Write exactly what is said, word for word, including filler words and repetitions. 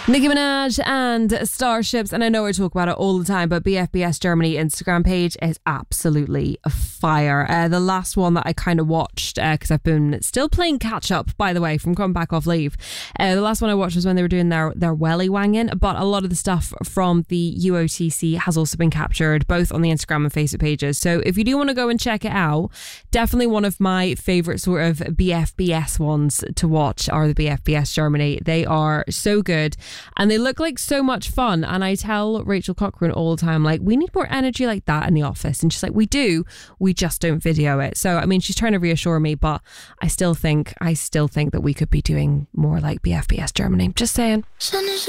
Nicki Minaj and Starships, and I know I talk about it all the time, but B F B S Germany Instagram page is absolutely fire. Uh, the last one that I kind of watched, because uh, I've been still playing catch up, by the way, from coming back off leave. Uh, the last one I watched was when they were doing their, their welly wanging, but a lot of the stuff from the U O T C has also been captured both on the Instagram and Facebook pages. So if you do want to go and check it out, definitely one of my favourite sort of B F B S ones to watch are the B F B S Germany. They are so good. And they look like so much fun. And I tell Rachel Cochran all the time, like, we need more energy like that in the office. And she's like, we do, we just don't video it. So, I mean, she's trying to reassure me, but I still think, I still think that we could be doing more like B F B S Germany. Just saying.